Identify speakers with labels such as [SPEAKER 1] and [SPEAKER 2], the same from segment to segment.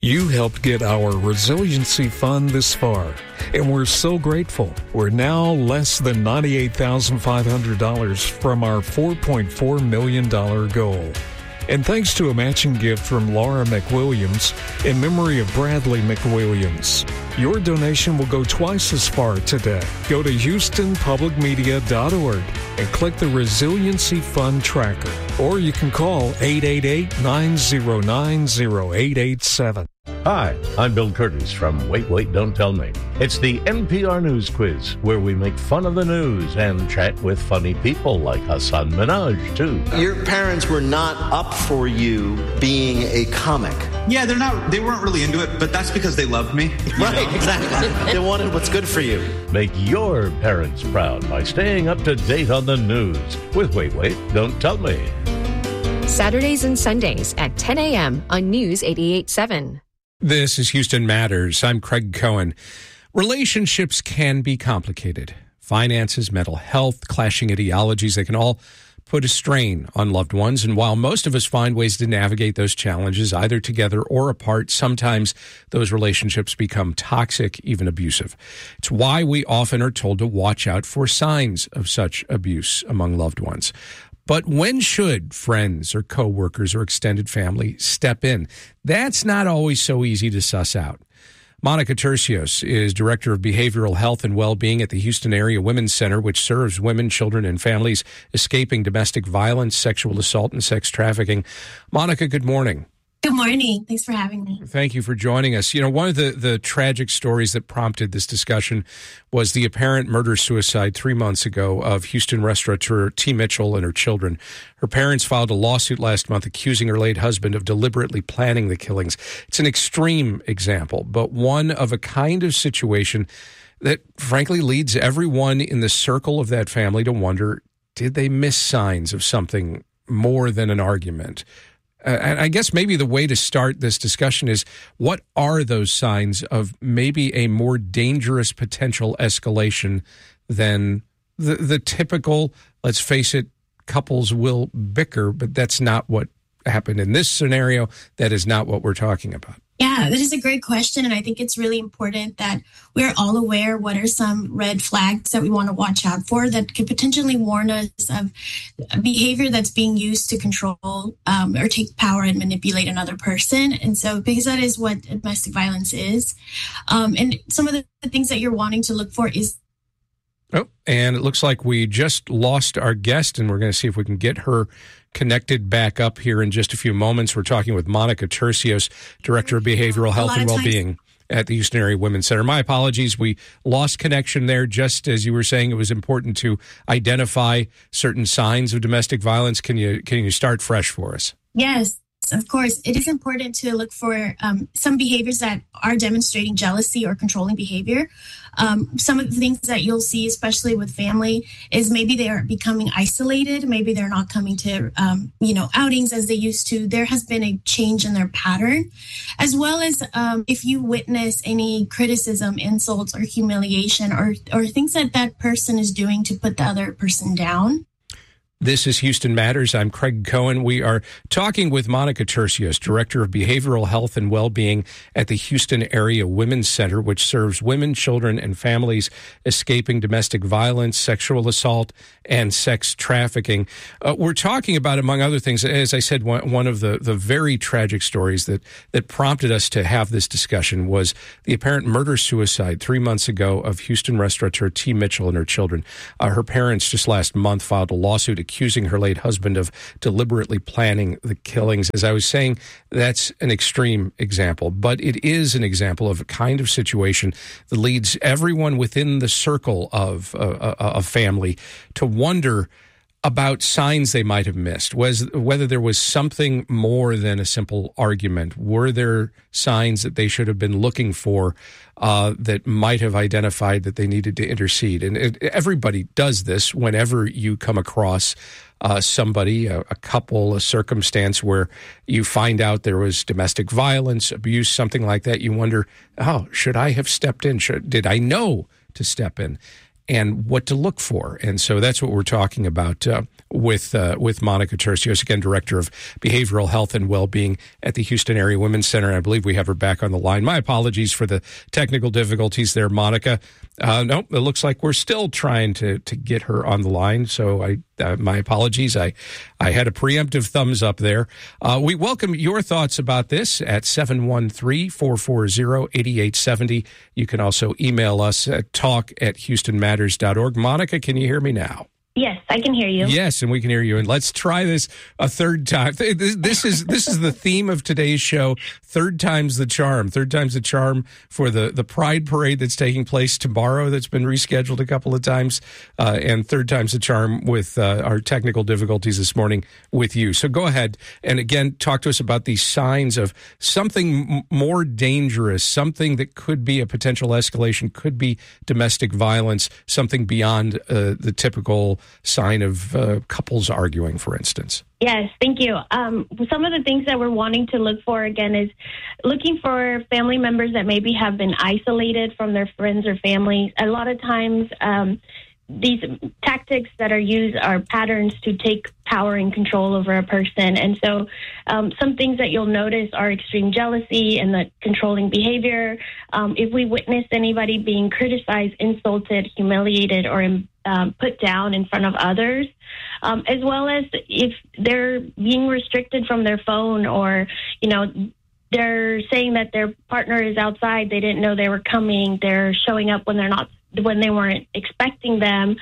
[SPEAKER 1] You helped get our resiliency fund this far, and we're so grateful. We're now less than $98,500 from our $4.4 million goal. And thanks to a matching gift from Laura McWilliams in memory of Bradley McWilliams. Your donation will go twice as far today. Go to HoustonPublicMedia.org and click the Resiliency Fund tracker. Or you can call 888-909-0887.
[SPEAKER 2] Hi, I'm Bill Curtis from Wait, Don't Tell Me. It's the NPR News Quiz, where we make fun of the news and chat with funny people like Hassan Minhaj, too.
[SPEAKER 3] Your parents were not up for you being a comic.
[SPEAKER 4] Yeah, they weren't really into it, but that's because they loved me.
[SPEAKER 3] Right, exactly. They wanted what's good for you.
[SPEAKER 2] Make your parents proud by staying up to date on the news with Wait, Don't Tell Me.
[SPEAKER 5] Saturdays and Sundays at 10 a.m. on News 88.7.
[SPEAKER 6] This is Houston Matters. I'm Craig Cohen. Relationships can be complicated. Finances, mental health, clashing ideologies, they can all put a strain on loved ones. And while most of us find ways to navigate those challenges, either together or apart, sometimes those relationships become toxic, even abusive. It's why we often are told to watch out for signs of such abuse among loved ones. But when should friends or coworkers or extended family step in? That's not always so easy to suss out. Monica Tercios is Director of Behavioral Health and Well-Being at the Houston Area Women's Center, which serves women, children, and families escaping domestic violence, sexual assault, and sex trafficking. Monica, good morning.
[SPEAKER 7] Good morning. Thanks for having me.
[SPEAKER 6] Thank you for joining us. You know, one of the tragic stories that prompted this discussion was the apparent murder-suicide 3 months ago of Houston restaurateur T. Mitchell and her children. Her parents filed a lawsuit last month accusing her late husband of deliberately planning the killings. It's an extreme example, but one of a kind of situation that frankly leads everyone in the circle of that family to wonder, did they miss signs of something more than an argument? And I guess maybe the way to start this discussion is, what are those signs of maybe a more dangerous potential escalation than the typical, let's face it, couples will bicker, but that's not what happened in this scenario. That is not what we're talking about.
[SPEAKER 7] Yeah, that is a great question. And I think it's really important that we're all aware what are some red flags that we want to watch out for that could potentially warn us of behavior that's being used to control or take power and manipulate another person. And so, because that is what domestic violence is. And some of the things that you're wanting to look for is.
[SPEAKER 6] Oh, and it looks like we just lost our guest, and we're going to see if we can get her connected back up here in just a few moments. We're talking with Monica Tercios, Director of Behavioral Health and Wellbeing at the Houston Area Women's Center. My apologies. We lost connection there. Just as you were saying, it was important to identify certain signs of domestic violence. Can you start fresh for us?
[SPEAKER 7] Yes. Of course, it is important to look for some behaviors that are demonstrating jealousy or controlling behavior. Some of the things that you'll see, especially with family, is maybe they are becoming isolated. Maybe they're not coming to, outings as they used to. There has been a change in their pattern, as well as if you witness any criticism, insults, or humiliation, or things that that person is doing to put the other person down.
[SPEAKER 6] This is Houston Matters. I'm Craig Cohen. We are talking with Monica Tercios, Director of Behavioral Health and Wellbeing at the Houston Area Women's Center, which serves women, children, and families escaping domestic violence, sexual assault, and sex trafficking. We're talking about, among other things, as I said, one of the very tragic stories that prompted us to have this discussion was the apparent murder-suicide 3 months ago of Houston restaurateur T. Mitchell and her children. Her parents just last month filed a lawsuit accusing her late husband of deliberately planning the killings. As I was saying, that's an extreme example, but it is an example of a kind of situation that leads everyone within the circle of a family to wonder about signs they might have missed, whether there was something more than a simple argument. Were there signs that they should have been looking for that might have identified that they needed to intercede? And everybody does this whenever you come across somebody, a couple, a circumstance where you find out there was domestic violence, abuse, something like that. You wonder, should I have stepped in? Did I know to step in? and what to look for. And so that's what we're talking about with Monica Tercios, again, Director of Behavioral Health and Wellbeing at the Houston Area Women's Center. I believe we have her back on the line. My apologies for the technical difficulties there, Monica. No, it looks like we're still trying to get her on the line. So my apologies. I had a preemptive thumbs up there. We welcome your thoughts about this at 713-440-8870. You can also email us at talk@houstonmatters.org. Monica, can you hear me now?
[SPEAKER 7] Yes, I can hear you.
[SPEAKER 6] Yes, and we can hear you. And let's try this a third time. This is the theme of today's show. Third time's the charm. Third time's the charm for the Pride Parade that's taking place tomorrow. That's been rescheduled a couple of times, and third time's the charm with our technical difficulties this morning with you. So go ahead and again talk to us about these signs of something more dangerous, something that could be a potential escalation, could be domestic violence, something beyond the typical sign of couples arguing, for instance.
[SPEAKER 7] Yes, thank you. Some of the things that we're wanting to look for, again, is looking for family members that maybe have been isolated from their friends or family. A lot of times, these tactics that are used are patterns to take power and control over a person. And so some things that you'll notice are extreme jealousy and the controlling behavior. If we witness anybody being criticized, insulted, humiliated, or put down in front of others, as well as if they're being restricted from their phone, or, they're saying that their partner is outside, they didn't know they were coming, they're showing up when they weren't expecting them.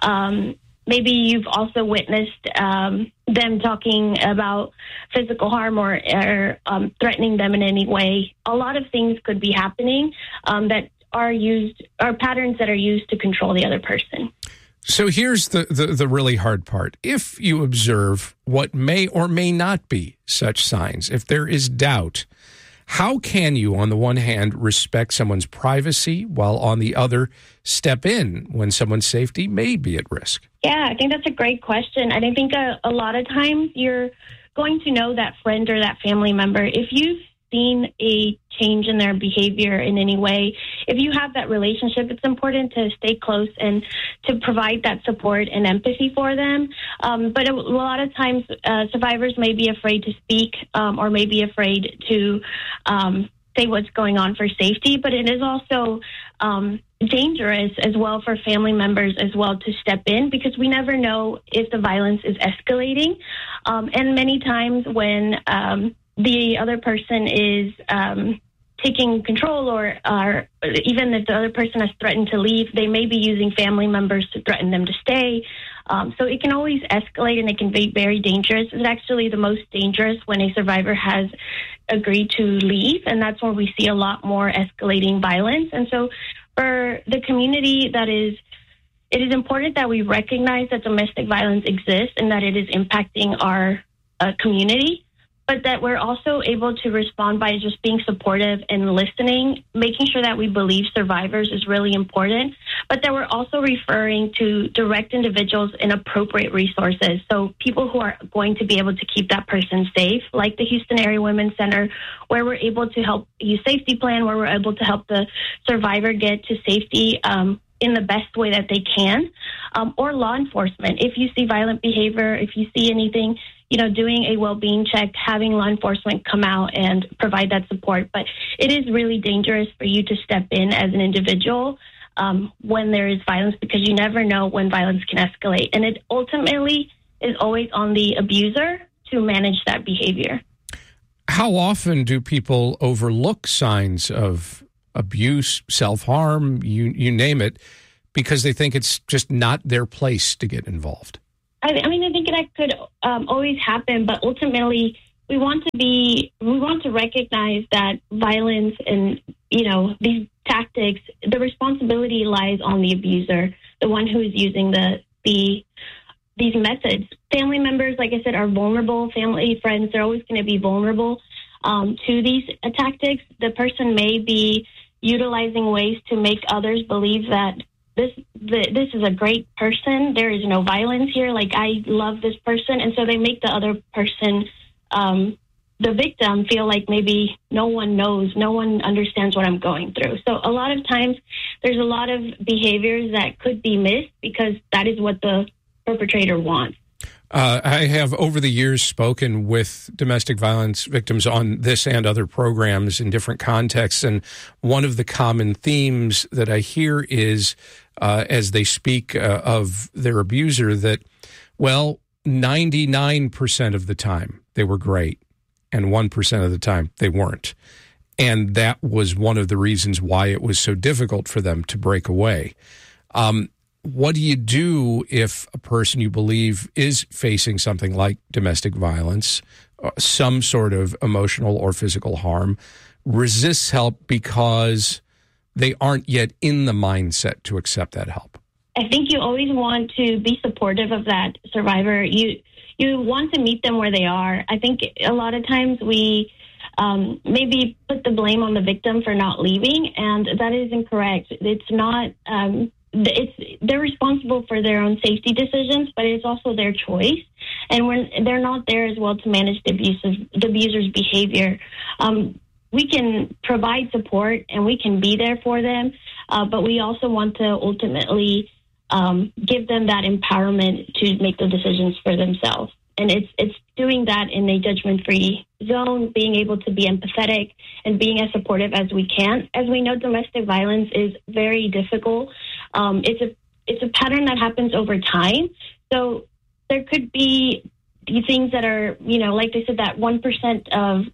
[SPEAKER 7] Maybe you've also witnessed them talking about physical harm or threatening them in any way. A lot of things could be happening that are patterns that are used to control the other person.
[SPEAKER 6] So here's the really hard part. If you observe what may or may not be such signs, if there is doubt, how can you, on the one hand, respect someone's privacy while on the other step in when someone's safety may be at risk?
[SPEAKER 7] Yeah, I think that's a great question. And I think a lot of times you're going to know that friend or that family member if you've seen a change in their behavior in any way. If you have that relationship, it's important to stay close and to provide that support and empathy for them. But a lot of times survivors may be afraid to speak or may be afraid to say what's going on for safety. But it is also dangerous as well for family members as well to step in, because we never know if the violence is escalating. And many times when the other person is taking control, or even if the other person has threatened to leave, they may be using family members to threaten them to stay. So it can always escalate, and it can be very dangerous. It's actually the most dangerous when a survivor has agreed to leave, and that's where we see a lot more escalating violence. And so for the community, it is important that we recognize that domestic violence exists and that it is impacting our community, but that we're also able to respond by just being supportive and listening. Making sure that we believe survivors is really important, but that we're also referring to direct individuals and appropriate resources. So people who are going to be able to keep that person safe, like the Houston Area Women's Center, where we're able to help use safety plan, where we're able to help the survivor get to safety in the best way that they can, or law enforcement. If you see violent behavior, if you see anything, doing a well-being check, having law enforcement come out and provide that support. But it is really dangerous for you to step in as an individual when there is violence, because you never know when violence can escalate. And it ultimately is always on the abuser to manage that behavior.
[SPEAKER 6] How often do people overlook signs of abuse, self-harm, you name it, because they think it's just not their place to get involved?
[SPEAKER 7] I think that could always happen, but ultimately we want to recognize that violence and, these tactics, the responsibility lies on the abuser, the one who is using these methods. Family members, like I said, are vulnerable. Family, friends, they're always going to be vulnerable to these tactics. The person may be utilizing ways to make others believe that this is a great person. There is no violence here. Like, I love this person. And so they make the other person
[SPEAKER 8] the victim feel like maybe no one knows, no one understands what I'm going through. So a lot of times there's a lot of behaviors that could be missed because that is what the perpetrator wants.
[SPEAKER 6] I have over the years spoken with domestic violence victims on this and other programs in different contexts. And one of the common themes that I hear is as they speak of their abuser that, well, 99% of the time they were great and 1% of the time they weren't. And that was one of the reasons why it was so difficult for them to break away. What do you do if a person you believe is facing something like domestic violence, some sort of emotional or physical harm, resists help because they aren't yet in the mindset to accept that help?
[SPEAKER 8] I think you always want to be supportive of that survivor. You want to meet them where they are. I think a lot of times we maybe put the blame on the victim for not leaving, and that is incorrect. It's not... they're responsible for their own safety decisions, but it's also their choice. And when they're not there as well to manage the abuser's behavior, we can provide support and we can be there for them. But we also want to ultimately give them that empowerment to make the decisions for themselves. And it's doing that in a judgment-free zone, being able to be empathetic and being as supportive as we can. As we know, domestic violence is very difficult. It's a pattern that happens over time. So there could be things that are, like they said, that 1% of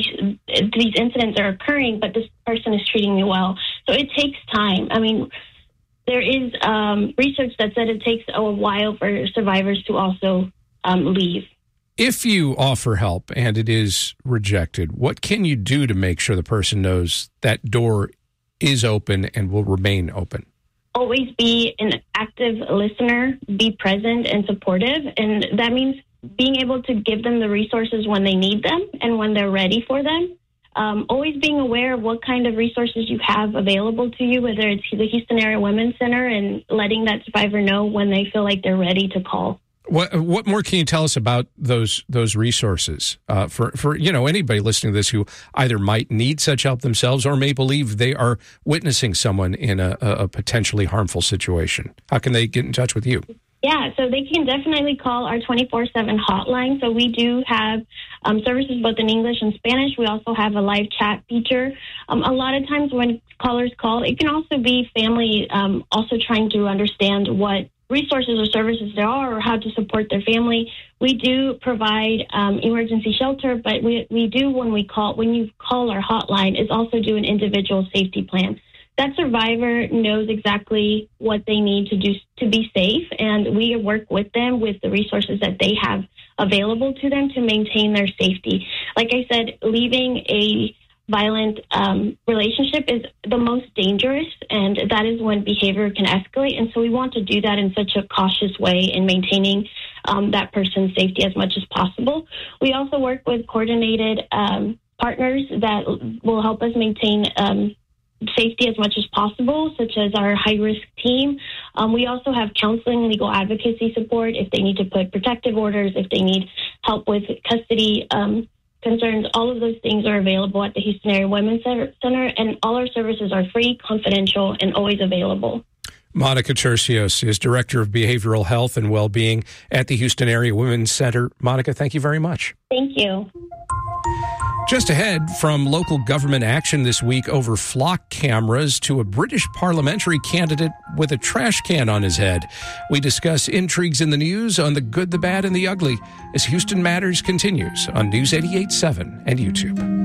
[SPEAKER 8] these incidents are occurring, but this person is treating me well. So it takes time. I mean, there is research that said it takes a while for survivors to also leave.
[SPEAKER 6] If you offer help and it is rejected, what can you do to make sure the person knows that door is open and will remain open?
[SPEAKER 8] Always be an active listener, be present and supportive. And that means being able to give them the resources when they need them and when they're ready for them. Always being aware of what kind of resources you have available to you, whether it's the Houston Area Women's Center, and letting that survivor know when they feel like they're ready to call.
[SPEAKER 6] What more can you tell us about those resources for anybody listening to this who either might need such help themselves or may believe they are witnessing someone in a potentially harmful situation? How can they get in touch with you?
[SPEAKER 8] Yeah, so they can definitely call our 24/7 hotline. So we do have services both in English and Spanish. We also have a live chat feature. A lot of times when callers call, it can also be family also trying to understand what resources or services there are or how to support their family. We do provide emergency shelter, but we do when you call our hotline is also do an individual safety plan. That survivor knows exactly what they need to do to be safe, and we work with them with the resources that they have available to them to maintain their safety. Like I said, leaving a violent relationship is the most dangerous, and that is when behavior can escalate. And so we want to do that in such a cautious way in maintaining that person's safety as much as possible. We also work with coordinated partners that will help us maintain safety as much as possible, such as our high-risk team. We also have counseling, legal advocacy support if they need to put protective orders, if they need help with custody concerns. All of those things are available at the Houston Area Women's Center, and all our services are free, confidential, and always available.
[SPEAKER 6] Monica Tercios is Director of Behavioral Health and Wellbeing at the Houston Area Women's Center. Monica, thank you very much.
[SPEAKER 8] Thank you.
[SPEAKER 6] Just ahead, from local government action this week over flock cameras to a British parliamentary candidate with a trash can on his head. We discuss intrigues in the news on the good, the bad, and the ugly as Houston Matters continues on News 88.7 and YouTube.